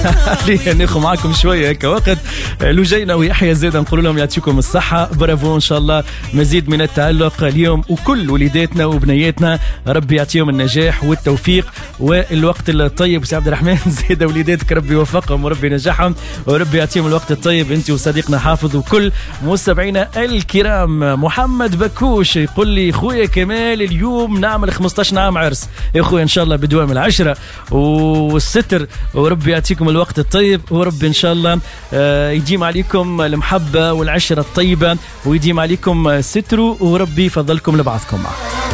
ناخذ معاكم شويه هيك وقت. لوجينا ويحيى زيد نقول لهم يعطيكم الصحه، برافو ان شاء الله، مزيد من التألق اليوم، وكل وليداتنا وبنياتنا ربي يعطيهم النجاح والتوفيق والوقت الطيب. سي عبد الرحمن زيد وليداتك ربي يوفقهم وربي ينجحهم وربي يعطيهم الوقت الطيب، انت وصديقنا حافظ وكل مستمعينا الكرام. محمد بكوش يقول لي خويا كمال اليوم نعمل 15 عام عرس يا خويا، ان شاء الله بدوام العشرة والستر، وربي يعطيكم الوقت الطيب، وربي ان شاء الله يديم عليكم المحبة والعشرة الطيبة، ويديم عليكم ستر، وربي يفضلكم لبعضكم.